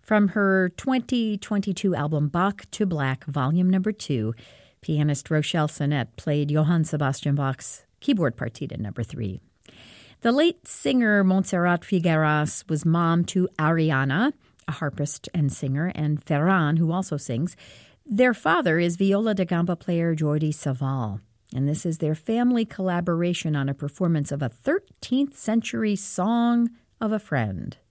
From her 2022 album Bach to Black, Volume Number 2, pianist Rochelle Sonette played Johann Sebastian Bach's Keyboard Partita Number 3. The late singer Montserrat Figueras was mom to Ariana, a harpist and singer, and Ferran, who also sings. Their father is viola da gamba player Jordi Savall, and this is their family collaboration on a performance of a 13th century song of a friend.